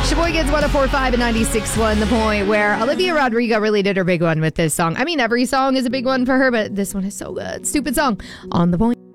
Sheboy Kids 104.5 and 96.1 The Point, where Olivia Rodrigo really did her big one with this song. I mean, every song is a big one for her, but this one is so good. Stupid song on The Point.